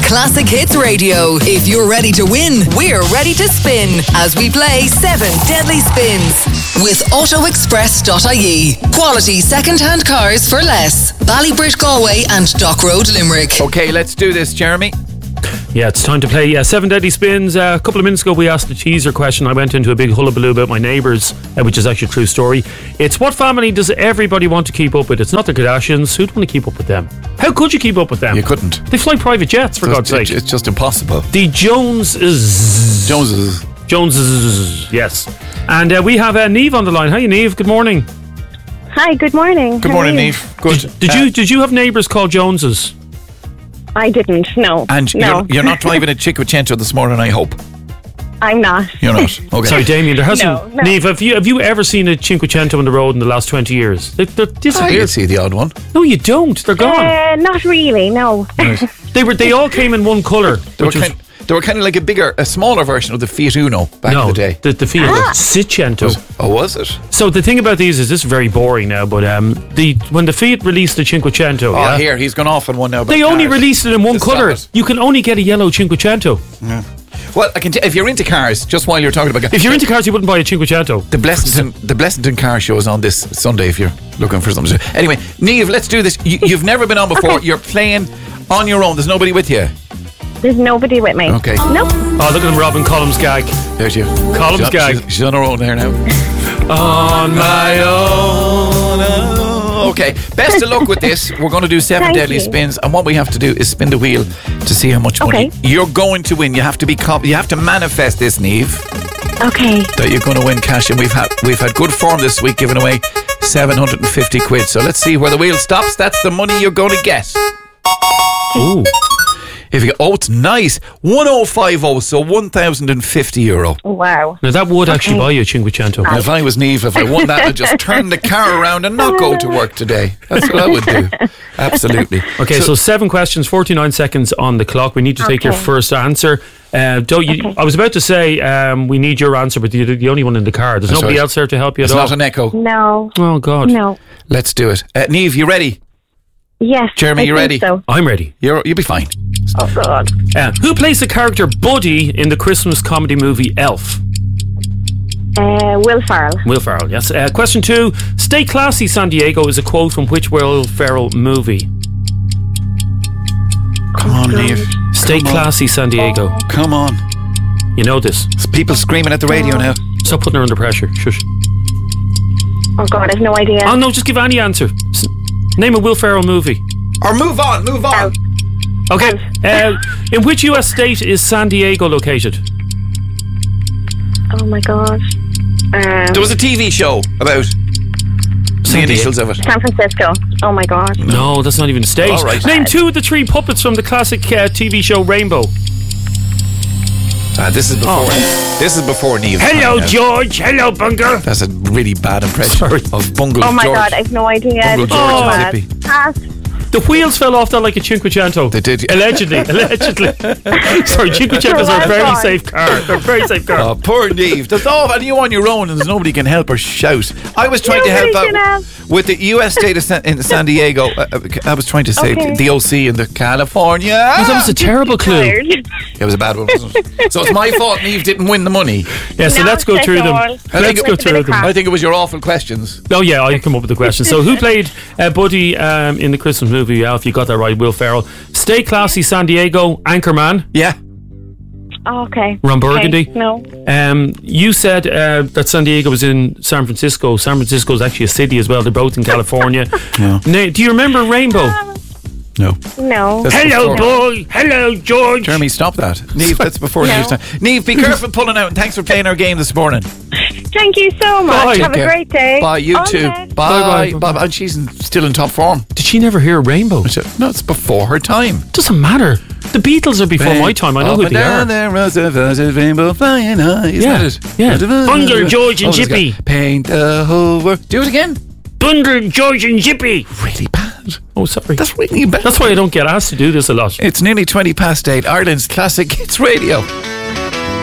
Classic Hits Radio. If you're ready to win, we're ready to spin as we play 7 Deadly Spins with AutoExpress.ie. Quality second-hand cars for less. Ballybridge, Galway and Dock Road, Limerick. Okay, let's do this, Jeremy. Yeah, it's time to play 7 Deadly Spins. A couple of minutes ago, we asked a teaser question. I went into a big hullabaloo about my neighbours, which is actually a true story. It's what family does everybody want to keep up with? It's not the Kardashians. Who'd want to keep up with them? How could you keep up with them? You couldn't. They fly private jets, for God's sake. It's just impossible. The Joneses, yes. And we have Niamh on the line. Hi, Niamh. Good morning. Hi, good morning. Good morning, Niamh. Good. Did you have neighbours called Joneses? I didn't, no. And no. You're not driving a Cinquecento this morning, I hope. I'm not. You're not. Okay. Sorry, Damien, there hasn't... No. Niamh, have you ever seen a Cinquecento on the road in the last 20 years? They're I disappeared. could see the odd one. No, you don't. They're gone. Not really, no. They all came in one colour. They were kind of like a smaller version of the Fiat Uno back in the day. the Fiat Seicento. Was it? So the thing about these is, this is very boring now, but when the Fiat released the Cinquecento, Here, he's gone off on one now. They only released it in one colour. You can only get a yellow Cinquecento. Yeah. Well, I can if you're into cars, just while you're talking about cars. If you're into cars, you wouldn't buy a Cinquecento. The Blessington car show is on this Sunday if you're looking for something. Anyway, Niamh, let's do this. You've never been on before. Okay. You're playing on your own. There's nobody with you. There's nobody with me. Okay. Nope. Oh, look at him, Robin Collins gag. There's you. Collins gag. She's on her own there now. On my own. Okay, best of luck with this. We're going to do 7 deadly spins, and what we have to do is spin the wheel to see how much money you're going to win. You have to you have to manifest this, Niamh. Okay. That you're going to win cash, and we've had good form this week, giving away 750 quid. So let's see where the wheel stops. That's the money you're going to get. Ooh. If you it's nice. 1050, so €1,050. Wow. Now that would actually buy you a Cinquecento. If I was Niamh, if I won that, I'd just turn the car around and not go to work today. That's what I would do. Absolutely. Okay, so 7 questions, 49 seconds on the clock. We need to take your first answer. I was about to say we need your answer, but you're the only one in the car. There's nobody else there to help you at all. It's not an echo. No. Oh, God. No. Let's do it. Niamh, you ready? Yes. Jeremy, you ready? So. I'm ready. You'll be fine. Oh, God. Who plays the character Buddy in the Christmas comedy movie Elf? Will Ferrell. Will Ferrell, yes. Question 2. Stay classy, San Diego is a quote from which Will Ferrell movie? Come on, Niamh. Stay classy, San Diego. Come on. You know this. There's people screaming at the radio now. Stop putting her under pressure. Shush. Oh, God, I've no idea. Oh, no, just give any answer. Name a Will Ferrell movie. Or move on. Okay. In which US state is San Diego located? Oh, my God. There was a TV show about the initials of it. San Francisco. Oh, my God. No, that's not even a state. All right. Name 2 of the 3 puppets from the classic TV show Rainbow. This is before. This is before Niamh. Hello, George. Hello, Bungle. That's a really bad impression of Bungle. Oh, my George. God, I have no idea. Bungle George and Zippy. Pass. The wheels fell off that like a Cinquecento. They did. Allegedly. Sorry, Cinquecentos are a very safe car. They're a very safe car. Oh, poor Niamh. That's all, and you on your own, and there's nobody can help her shout. I was trying to help out with the US state of in San Diego. I was trying to say the OC in the California. Oh, that was a terrible clue. It was a bad one, wasn't it? So it's my fault Niamh didn't win the money. Yeah, so let's go through them. Let's go through them. I think it was your awful questions. Oh, yeah, I come up with the questions. So who played Buddy in the Christmas movie Elf? You got that right, Will Ferrell. Stay classy, San Diego. Anchorman. Yeah. Oh, okay. Ron Burgundy. Okay. No. You said that San Diego was in San Francisco. San Francisco is actually a city as well. They're both in California. No. Do you remember Rainbow? No. No. Hello, boy. Hello, George. Jeremy, stop that. Niamh, that's before Niamh's time. Niamh, be careful pulling out, and thanks for playing our game this morning. Thank you so much. Bye. Have a great day. Bye, you too. Bye. And she's still in top form. Did she never hear Rainbow? No, it's before her time. Doesn't matter. The Beatles are before my time. I know who they are. There was a rainbow flying high. Is that it? Yeah. Bungle, George and Zippy. Paint the whole world. Do it again. Bungle, George and Zippy. Really bad. Oh, sorry. That's really bad. That's why I don't get asked to do this a lot. It's nearly 8:20. Ireland's Classic Hits Radio.